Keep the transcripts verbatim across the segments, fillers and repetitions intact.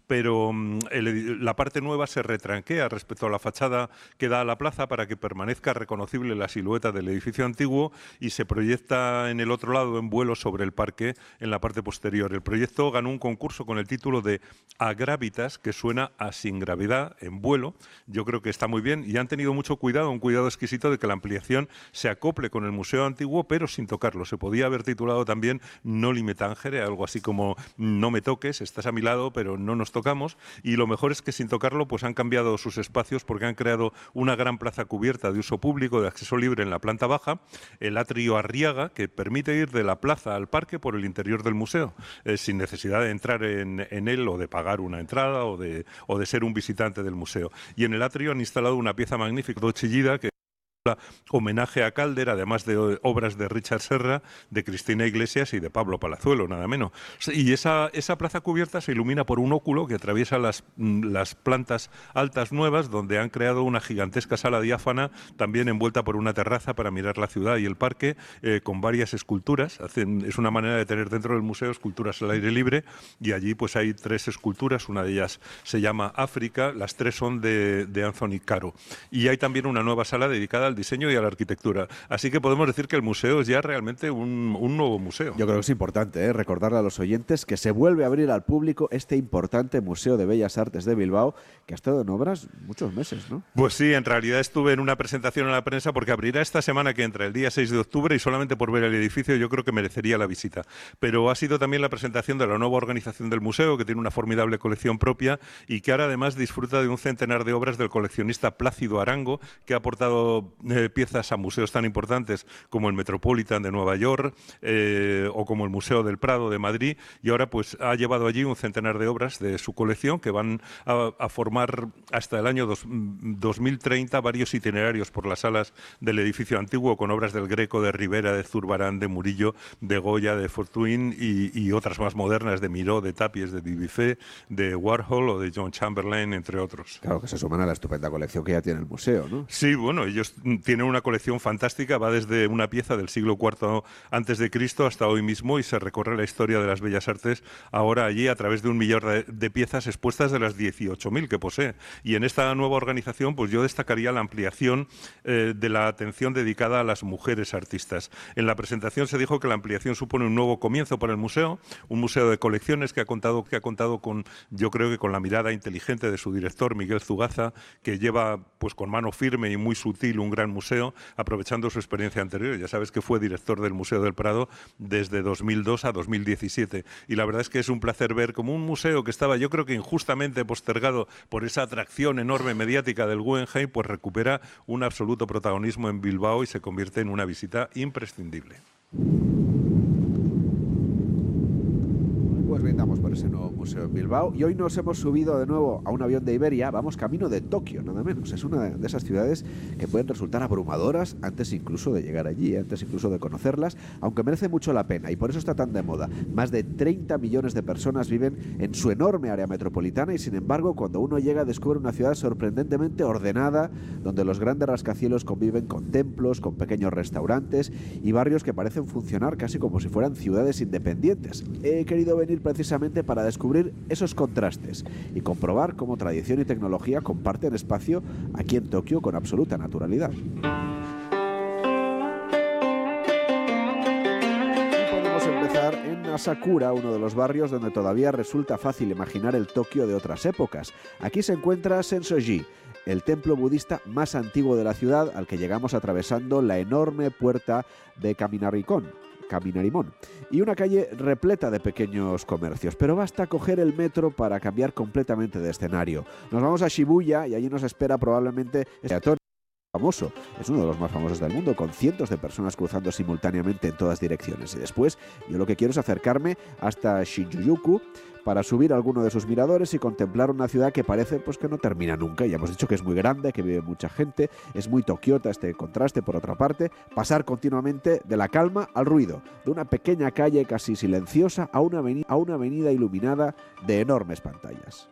pero mm, el- la parte nueva se retranquea respecto a la fachada que da a la plaza para que permanezca reconocible la silueta del edificio antiguo y se proyecta en el otro lado en vuelo sobre el parque en la parte posterior. El proyecto ganó un concurso con el título de A Gravitas, que suena a sin gravedad en vuelo. Yo creo que está muy bien y han tenido mucho cuidado, un cuidado exquisito de que la ampliación se acople con el museo antiguo, pero sin tocarlo. Se podía haber titulado también No limite tangere, algo así como no me toques, estás a mi lado, pero no nos tocamos. Y lo mejor es que sin tocarlo, pues han cambiado sus espacios porque han creado una gran plaza cubierta de uso público, de acceso libre en la planta baja, el atrio Arriaga, que permite ir de la plaza al parque por el interior del museo, eh, sin necesidad de entrar en, en él o de pagar una entrada o de, o de ser un visitante del museo. Y en el atrio han instalado una pieza magnífica, Chillida, que homenaje a Calder, además de obras de Richard Serra, de Cristina Iglesias y de Pablo Palazuelo, nada menos. Y esa, esa plaza cubierta se ilumina por un óculo que atraviesa las, las plantas altas nuevas, donde han creado una gigantesca sala diáfana, también envuelta por una terraza para mirar la ciudad y el parque, eh, con varias esculturas. Hacen, es una manera de tener dentro del museo esculturas al aire libre, y allí pues hay tres esculturas, una de ellas se llama África, las tres son de, de Anthony Caro. Y hay también una nueva sala dedicada al diseño y a la arquitectura. Así que podemos decir que el museo es ya realmente un, un nuevo museo. Yo creo que es importante ¿eh? recordarle a los oyentes que se vuelve a abrir al público este importante Museo de Bellas Artes de Bilbao, que ha estado en obras muchos meses, ¿no? Pues sí, en realidad estuve en una presentación a la prensa porque abrirá esta semana que entra, el día seis de octubre, y solamente por ver el edificio yo creo que merecería la visita. Pero ha sido también la presentación de la nueva organización del museo, que tiene una formidable colección propia y que ahora además disfruta de un centenar de obras del coleccionista Plácido Arango, que ha aportado eh, piezas a museos tan importantes como el Metropolitan de Nueva York eh, o como el Museo del Prado de Madrid, y ahora pues ha llevado allí un centenar de obras de su colección que van a, a formar hasta el año dos, dos mil treinta varios itinerarios por las salas del edificio antiguo, con obras del Greco, de Rivera, de Zurbarán, de Murillo, de Goya, de Fortuyn y, y otras más modernas, de Miró, de Tapies, de Dubuffet, de Warhol o de John Chamberlain, entre otros. Claro, que se suman a la estupenda colección que ya tiene el museo, ¿no? Sí, bueno, ellos tienen una colección fantástica, va desde una pieza del siglo cuarto antes de Cristo hasta hoy mismo, y se recorre la historia de las bellas artes ahora allí a través de un millón de, de piezas expuestas de las dieciocho mil que posee. Y en esta nueva organización pues yo destacaría la ampliación eh, de la atención dedicada a las mujeres artistas. En la presentación se dijo que la ampliación supone un nuevo comienzo para el museo, un museo de colecciones que ha contado, que ha contado con, yo creo que con la mirada inteligente de su director, Miguel Zugaza, que lleva pues con mano firme y muy sutil un gran museo, aprovechando su experiencia anterior. Ya sabes que fue director del Museo del Prado desde dos mil dos a dos mil diecisiete, y la verdad es que es un placer ver como un museo que estaba, yo creo que injustamente postergado por esa atracción enorme mediática del Guggenheim, pues recupera un absoluto protagonismo en Bilbao y se convierte en una visita imprescindible. Pues brindamos por ese nuevo museo en Bilbao, y hoy nos hemos subido de nuevo a un avión de Iberia. Vamos camino de Tokio, nada menos. Es una de esas ciudades que pueden resultar abrumadoras antes incluso de llegar allí, antes incluso de conocerlas, aunque merece mucho la pena y por eso está tan de moda. Más de treinta millones de personas viven en su enorme área metropolitana, y sin embargo cuando uno llega descubre una ciudad sorprendentemente ordenada, donde los grandes rascacielos conviven con templos, con pequeños restaurantes y barrios que parecen funcionar casi como si fueran ciudades independientes. He querido venir precisamente para descubrir esos contrastes y comprobar cómo tradición y tecnología comparten espacio aquí en Tokio con absoluta naturalidad. Podemos empezar en Asakura, uno de los barrios donde todavía resulta fácil imaginar el Tokio de otras épocas. Aquí se encuentra Sensoji, el templo budista más antiguo de la ciudad, al que llegamos atravesando la enorme puerta de Kaminarimon. Kaminarimon, y una calle repleta de pequeños comercios, pero basta coger el metro para cambiar completamente de escenario. Nos vamos a Shibuya y allí nos espera probablemente este famoso, es uno de los más famosos del mundo, con cientos de personas cruzando simultáneamente en todas direcciones. Y después yo lo que quiero es acercarme hasta Shinjuku para subir a alguno de sus miradores y contemplar una ciudad que parece pues que no termina nunca. Ya hemos dicho que es muy grande, que vive mucha gente, es muy tokiota este contraste. Por otra parte, pasar continuamente de la calma al ruido, de una pequeña calle casi silenciosa a una avenida, a una avenida iluminada de enormes pantallas.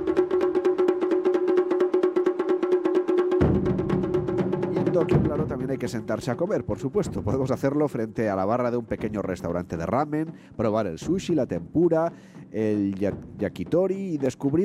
Tokio, claro, también hay que sentarse a comer, por supuesto. Podemos hacerlo frente a la barra de un pequeño restaurante de ramen, probar el sushi, la tempura, el yakitori y descubrir